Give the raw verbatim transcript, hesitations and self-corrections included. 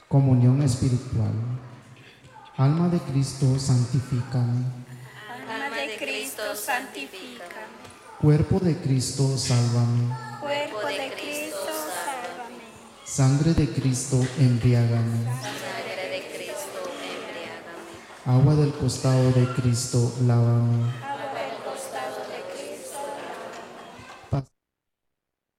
Comunión espiritual. Alma de Cristo, santifícame. Alma de Cristo, santifícame. Cuerpo de Cristo, sálvame. Cuerpo de Cristo, sálvame. Sangre de Cristo, embriágame. Sangre de Cristo, embriágame. Agua del costado de Cristo, lávame.